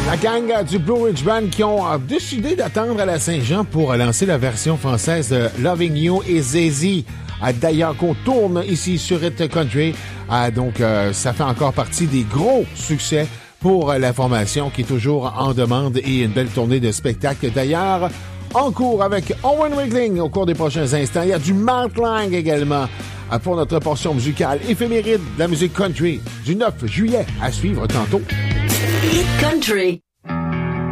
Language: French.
La gang du Blue Ridge Band qui ont décidé d'attendre à la Saint-Jean pour lancer la version française de Loving You et Zazie. D'ailleurs, qu'on tourne ici sur It Country. Donc, ça fait encore partie des gros succès pour la formation qui est toujours en demande et une belle tournée de spectacles. D'ailleurs, en cours avec Owen Wiggling au cours des prochains instants. Il y a du Matt Lang également pour notre portion musicale éphéméride de la musique country du 9 juillet à suivre tantôt. Hit Country.